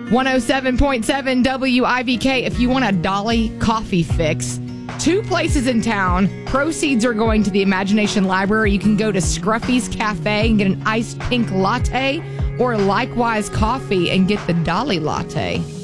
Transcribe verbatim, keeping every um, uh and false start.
one oh seven point seven W I V K. If you want a Dolly coffee fix, two places in town. Proceeds are going to the Imagination Library. You can go to Scruffy's Cafe and get an iced pink latte, or Likewise Coffee and get the Dolly latte.